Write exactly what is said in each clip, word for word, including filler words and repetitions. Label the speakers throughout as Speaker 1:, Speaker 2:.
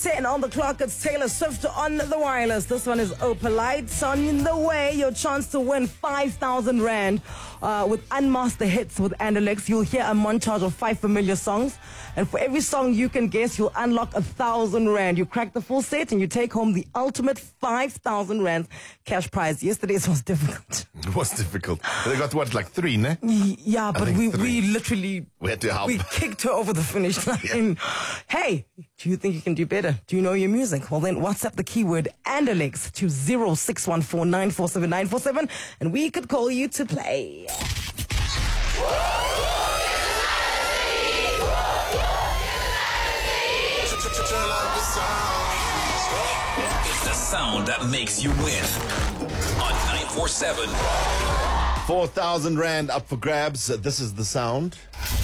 Speaker 1: ten on the clock. It's Taylor Swift on the wireless. This one is Opalite. On the way, your chance to win five thousand rand uh, with Unmasked the Hits with Andalex. You'll hear a montage of five familiar songs. And for every song you can guess, you'll unlock a thousand rand. You crack the full set and you take home the ultimate five thousand rand cash prize. Yesterday's was difficult.
Speaker 2: It was difficult. They got what, like three, ne?
Speaker 1: Yeah, but we, we literally...
Speaker 2: We had to help.
Speaker 1: We kicked her over the finish line. Yeah. Hey, do you think you can do better? Do you know your music? Well, then WhatsApp the keyword Andalex to zero six one four nine four seven nine four seven and we could call you to play.
Speaker 3: It's the sound that makes you win on nine four seven.
Speaker 2: four thousand rand up for grabs. This is the sound.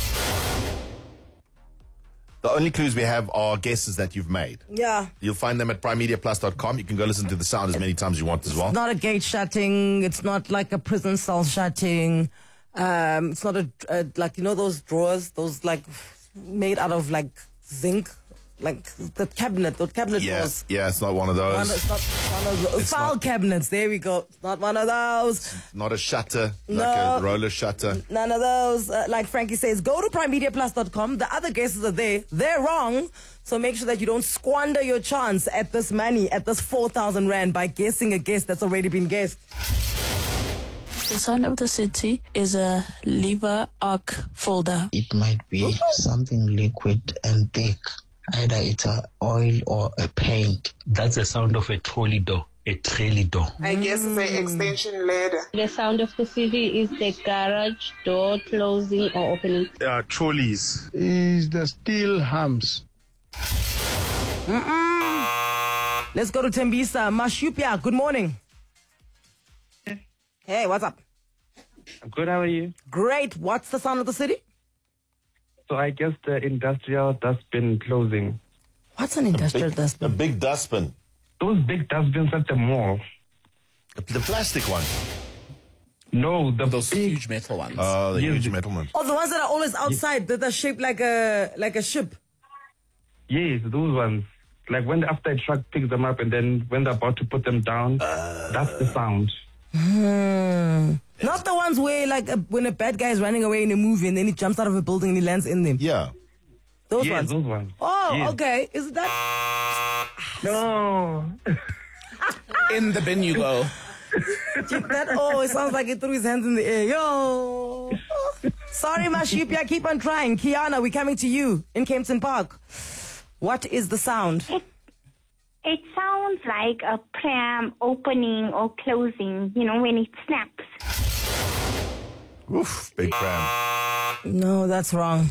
Speaker 2: The only clues we have are guesses that you've made.
Speaker 1: Yeah.
Speaker 2: You'll find them at prime media plus dot com. You can go listen to the sound as many times as you want as well.
Speaker 1: It's not a gate shutting. It's not like a prison cell shutting. Um, it's not a, a, like, you know, those drawers, those like made out of like zinc, like the cabinet, those cabinet
Speaker 2: Yeah,
Speaker 1: drawers.
Speaker 2: yeah, it's not one of those.
Speaker 1: One, it's not one of those.
Speaker 2: It's
Speaker 1: File
Speaker 2: not-
Speaker 1: cabinets. There we go. It's not one of those.
Speaker 2: Not a shutter, like
Speaker 1: No.
Speaker 2: a roller shutter.
Speaker 1: None of those. Uh, like Frankie says, go to prime media plus dot com. The other guesses are there. They're wrong. So make sure that you don't squander your chance at this money, at this four thousand rand by guessing a guess that's already been guessed.
Speaker 4: The sound of the city is a lever arc folder.
Speaker 5: It might be something liquid and thick. Either it's a oil or a paint.
Speaker 6: That's the sound of a trolley door, a trolley door.
Speaker 7: I guess it's an extension ladder.
Speaker 8: The sound of the city is the garage door closing or opening.
Speaker 6: Uh, trolleys.
Speaker 5: Is the steel hams.
Speaker 1: Mm-mm. Let's go to Tembisa. Mashupia, good morning. Hey, what's up?
Speaker 9: Good, how are you?
Speaker 1: Great. What's the sound of the city?
Speaker 9: So I guess the industrial dustbin closing.
Speaker 1: What's an industrial
Speaker 2: big,
Speaker 1: dustbin?
Speaker 2: A big dustbin.
Speaker 9: Those big dustbins at the mall.
Speaker 2: The plastic one.
Speaker 9: No, the
Speaker 10: Those
Speaker 9: big,
Speaker 10: huge metal ones.
Speaker 2: Oh, the
Speaker 9: Yes.
Speaker 2: huge metal one.
Speaker 1: Oh, the ones that are always outside, that are shaped like a like a ship.
Speaker 9: yes, those ones. Like when after a truck picks them up and then when they're about to put them down,
Speaker 2: Uh,
Speaker 9: that's the sound.
Speaker 1: Hmm. Not the ones where, like, a, when a bad guy is running away in a movie and then he jumps out of a building and he lands in them.
Speaker 2: Yeah.
Speaker 1: Those
Speaker 9: yes,
Speaker 1: ones.
Speaker 9: those ones.
Speaker 1: Oh,
Speaker 9: Yes.
Speaker 1: okay. Is it that?
Speaker 9: No.
Speaker 10: In the bin you go.
Speaker 1: that? Oh, it sounds like he threw his hands in the air. Yo. Sorry, Mashipia. Keep on trying. Kiana, we're coming to you in Kempton Park. What is the sound?
Speaker 11: It, it sounds like a pram opening or closing, you know, when it snaps.
Speaker 2: Oof, big pram.
Speaker 1: No, that's wrong.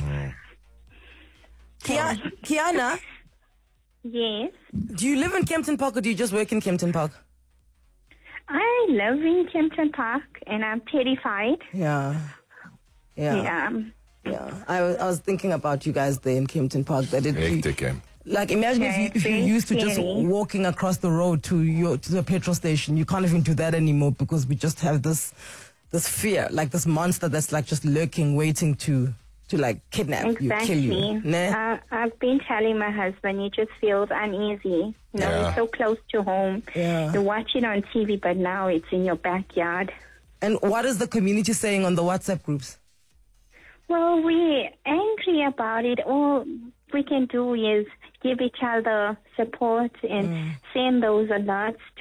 Speaker 1: Kia- Kiana,
Speaker 11: Yes.
Speaker 1: do you live in Kempton Park or do you just work in Kempton Park?
Speaker 11: I live in Kempton Park and I'm terrified.
Speaker 1: Yeah. Yeah.
Speaker 11: Yeah.
Speaker 1: Yeah. I, was- I was thinking about you guys there in Kempton Park. That it,
Speaker 2: Hectic game.
Speaker 1: Like, imagine if, you, if you're used to just
Speaker 11: Scary.
Speaker 1: walking across the road to your to the petrol station. You can't even do that anymore because we just have this this fear, like this monster that's like just lurking, waiting to to like kidnap you, kill
Speaker 11: Exactly.
Speaker 1: you. Nah?
Speaker 11: Uh, I've been telling my husband he just feels uneasy. You know,
Speaker 2: Yeah.
Speaker 11: he's so close to home.
Speaker 1: Yeah.
Speaker 11: You watch it on T V, but now it's in your backyard.
Speaker 1: And what is the community saying on the WhatsApp groups?
Speaker 11: Well, we're angry about it. All we can do is give each other support and send those alerts